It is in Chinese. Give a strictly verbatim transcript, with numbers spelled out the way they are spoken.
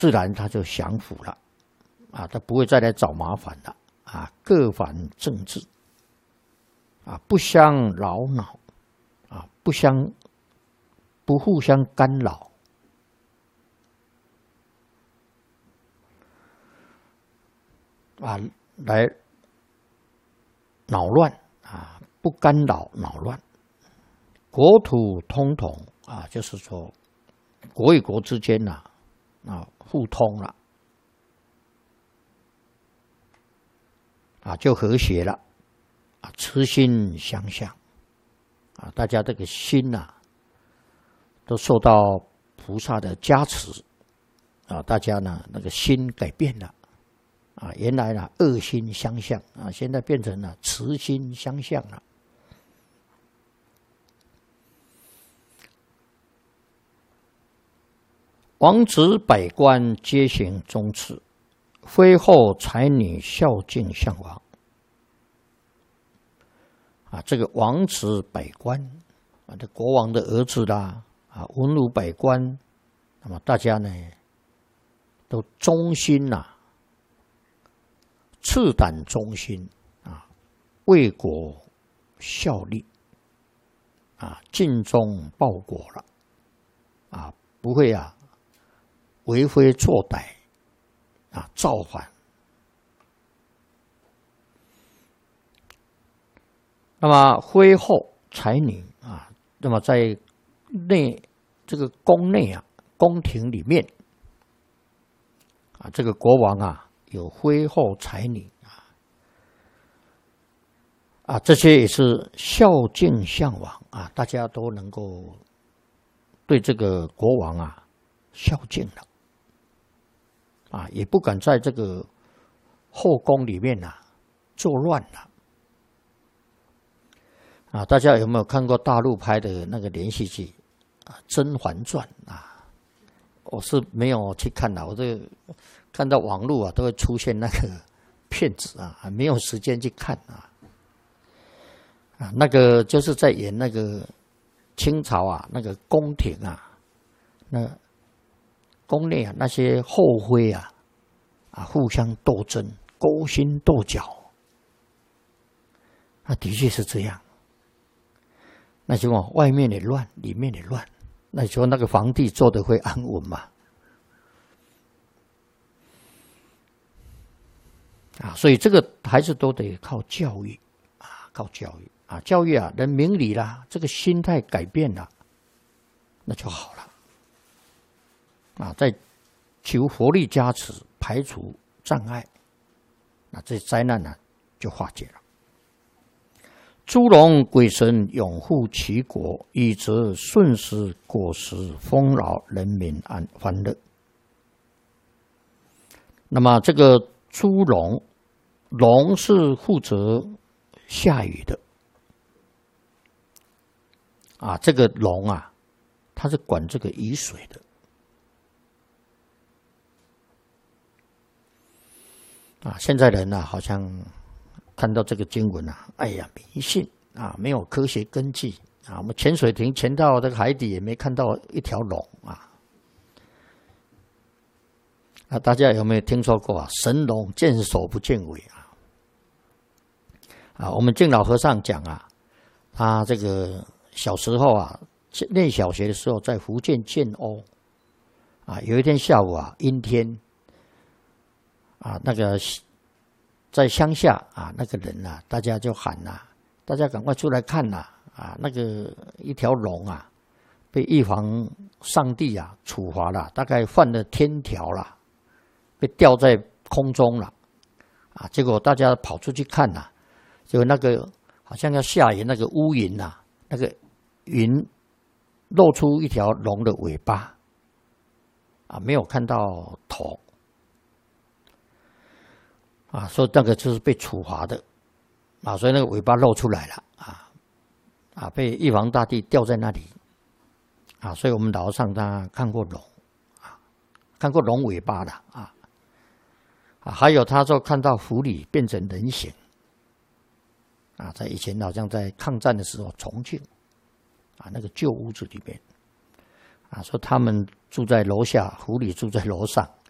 自然他就降服了，啊，他不会再来找麻烦了，啊，各返政治，啊，不相扰恼，啊，不相不互相干扰，啊，来扰乱，啊，不干扰扰乱，国土通统，啊，就是说国与国之间呐，啊，互通了，啊，就和谐了，啊，慈心相向，啊，大家这个心呐、啊，都受到菩萨的加持，啊，大家呢那个心改变了，啊，原来呢恶心相向，啊，现在变成了慈心相向了。王子百官皆行忠次，妃后才女孝敬相王。啊，这个王子百官，啊，这国王的儿子啦，啊，文武百官，那么大家呢，都忠心呐、啊，赤胆忠心啊，为国效力，啊，尽忠报国了，啊，不会啊。为非作歹，啊，造反。那么妃后才女啊，那么在内这个宫内啊，宫廷里面啊，这个国王啊，有妃后才女啊，啊，这些也是孝敬相王啊，大家都能够对这个国王啊孝敬了。啊，也不敢在这个后宫里面啊作乱了。啊，大家有没有看过大陆拍的那个连续剧啊，《甄嬛传》啊？我是没有去看的，我这看到网络啊都会出现那个片子啊，还没有时间去看啊。啊，那个就是在演那个清朝啊，那个宫廷啊，那。宫内啊，那些后妃啊，啊，互相斗争、勾心斗角，那的确是这样。那结果外面也乱，里面也乱，那你说那个皇帝做得会安稳吗？啊，所以这个还是都得靠教育啊，靠教育啊，教育啊，人明理啦，这个心态改变了，那就好了。啊，在求佛力加持，排除障碍，那这灾难呢就化解了。诸龙鬼神拥护其国，以则顺时果实丰饶，人民安欢乐。那么这个诸龙，龙是负责下雨的啊，这个龙啊，它是管这个雨水的。啊，现在人啊，好像看到这个经文啊，哎呀，迷信啊，没有科学根据啊。我们潜水艇潜到这个海底，也没看到一条龙啊。啊，大家有没有听说过啊？神龙见首不见尾啊！啊，我们敬老和尚讲啊，他这个小时候啊，念小学的时候，在福建建瓯啊，有一天下午啊，阴天。啊，那个在乡下啊，那个人啊，大家就喊呐、啊，大家赶快出来看呐、啊！啊，那个一条龙啊，被玉皇上帝啊处罚了，大概犯了天条了，被吊在空中了。啊，结果大家跑出去看呐、啊，结果那个好像要下雨，那个乌云呐、啊，那个云露出一条龙的尾巴，啊，没有看到头。啊，所以那个就是被处罚的，啊，所以那个尾巴露出来了，啊，啊，被玉皇大帝吊在那里，啊，所以我们老和尚他看过龙，啊，看过龙尾巴的，啊，啊，还有他说看到狐狸变成人形，啊，在以前好像在抗战的时候，重庆，啊，那个旧屋子里面，啊，说他们住在楼下，狐狸住在楼上。